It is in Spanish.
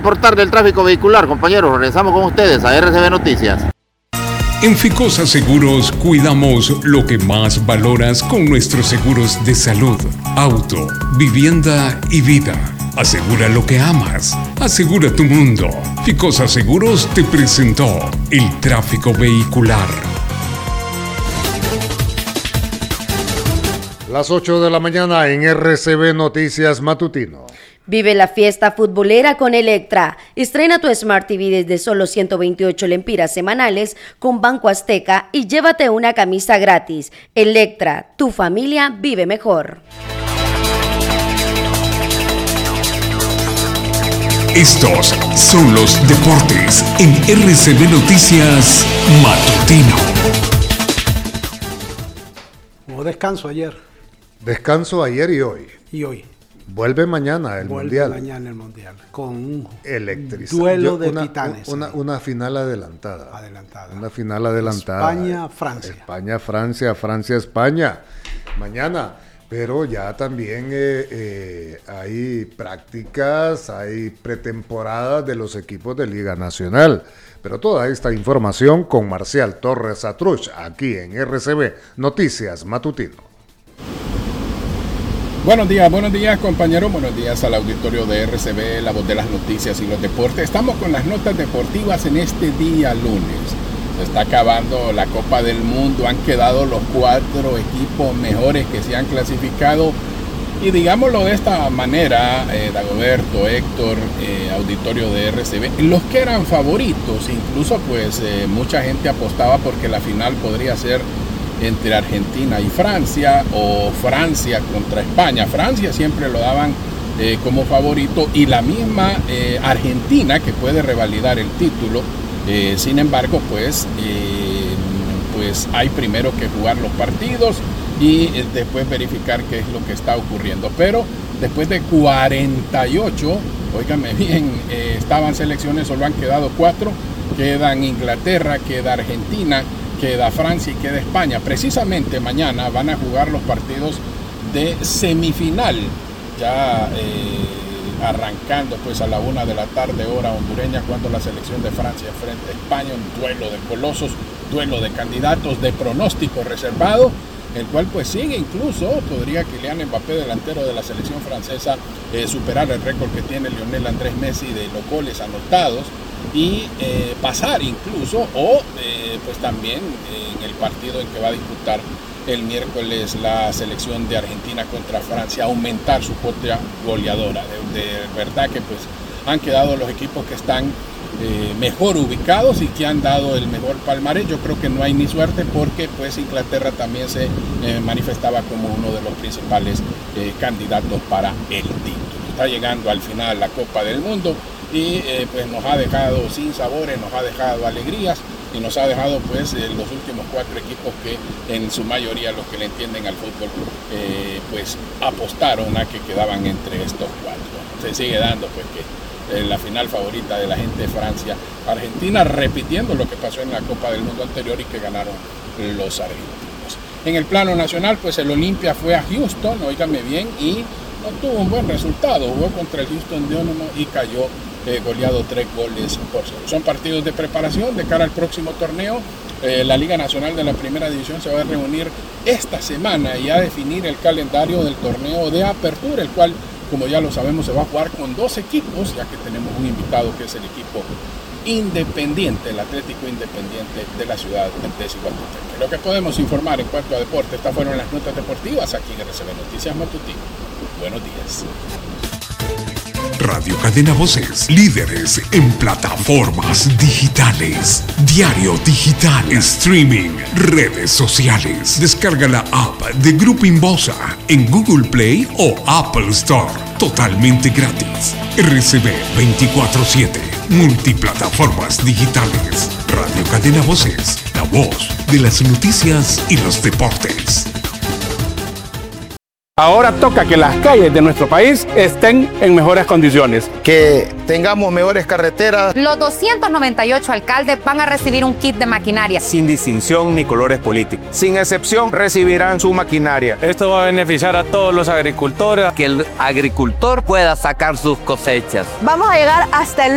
reportar del tráfico vehicular, compañeros. Regresamos con ustedes a RCB Noticias. En Ficosa Seguros cuidamos lo que más valoras con nuestros seguros de salud, auto, vivienda y vida. Asegura lo que amas. Asegura tu mundo. Ficosa Seguros te presentó el tráfico vehicular. Las 8 de la mañana en RCB Noticias Matutino. Vive la fiesta futbolera con Electra. Estrena tu Smart TV desde solo 128 lempiras semanales con Banco Azteca y llévate una camisa gratis. Electra, tu familia vive mejor. Estos son los deportes en RCB Noticias Matutino. Hubo descanso ayer. Descanso ayer y hoy. Y hoy. Vuelve mañana el Mundial. Vuelve mañana el Mundial. Con un duelo de titanes. Una final adelantada. Una final adelantada. España-Francia. España-Francia, Francia-España. Mañana. Pero ya también hay prácticas, hay pretemporadas de los equipos de Liga Nacional. Pero toda esta información con Marcial Torres Atruch, aquí en RCB Noticias Matutino. Buenos días compañeros, buenos días al auditorio de RCB, la voz de las noticias y los deportes. Estamos con las notas deportivas en este día lunes. Se está acabando la Copa del Mundo, han quedado los 4 equipos mejores que se han clasificado. Y digámoslo de esta manera, Dagoberto, Héctor, auditorio de RCB, los que eran favoritos, incluso pues mucha gente apostaba porque la final podría ser entre Argentina y Francia o Francia contra España. Francia siempre lo daban como favorito y la misma Argentina que puede revalidar el título. Sin embargo, pues hay primero que jugar los partidos y después verificar qué es lo que está ocurriendo. Pero después de 48, óigame bien, estaban selecciones, solo han quedado 4. Quedan Inglaterra, queda Argentina, queda Francia y queda España. Precisamente mañana van a jugar los partidos de semifinal, ya arrancando pues a la 1 de la tarde hora hondureña, cuando la selección de Francia enfrenta a España, un duelo de colosos, duelo de candidatos de pronóstico reservado, el cual pues sigue, incluso podría Kylian Mbappé, delantero de la selección francesa, superar el récord que tiene Lionel Andrés Messi de los goles anotados y pasar incluso o pues también en el partido en que va a disputar el miércoles la selección de Argentina contra Francia, aumentar su cuota goleadora. De verdad que pues han quedado los equipos que están mejor ubicados y que han dado el mejor palmarés. Yo creo que no hay ni suerte porque pues Inglaterra también se manifestaba como uno de los principales candidatos para el título. Está llegando al final la Copa del Mundo y pues nos ha dejado sin sabores, nos ha dejado alegrías y nos ha dejado pues los últimos 4 equipos que en su mayoría los que le entienden al fútbol pues apostaron a que quedaban entre estos 4. Se sigue dando pues que la final favorita de la gente de Francia, Argentina, repitiendo lo que pasó en la Copa del Mundo anterior y que ganaron los argentinos. En el plano nacional pues el Olimpia fue a Houston, óigame bien, y no tuvo un buen resultado, jugó contra el Houston Dynamo y cayó goleado 3 goles por 0. Son partidos de preparación de cara al próximo torneo. La Liga Nacional de la Primera División se va a reunir esta semana y a definir el calendario del torneo de apertura, el cual, como ya lo sabemos, se va a jugar con 2 equipos, ya que tenemos un invitado que es el equipo Independiente, el Atlético Independiente de la ciudad de Ciguatepeque. Lo que podemos informar en cuanto a deporte, estas fueron las notas deportivas aquí en RCB Noticias Matutino. Buenos días. Radio Cadena Voces, líderes en plataformas digitales, diario digital, streaming, redes sociales. Descarga la app de Grupo Inbosa en Google Play o Apple Store, totalmente gratis. RCB 24/7, multiplataformas digitales. Radio Cadena Voces, la voz de las noticias y los deportes. Ahora toca que las calles de nuestro país estén en mejores condiciones. Que tengamos mejores carreteras. Los 298 alcaldes van a recibir un kit de maquinaria. Sin distinción ni colores políticos. Sin excepción recibirán su maquinaria. Esto va a beneficiar a todos los agricultores. Que el agricultor pueda sacar sus cosechas. Vamos a llegar hasta el